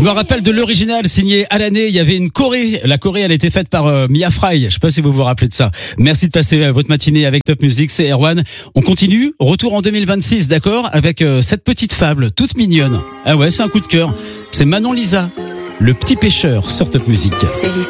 me rappelle de l'original signé à l'année. Il y avait une choré. La choré, elle était faite par Mia Fry. Je sais pas si vous vous rappelez de ça. Merci de passer votre matinée avec Top Music. C'est Erwan. On continue. Retour en 2026, d'accord, avec cette petite fable toute mignonne. Ah ouais, c'est un coup de cœur. C'est Manon Lisa, le petit pêcheur sur Top Music. C'est l'histoire.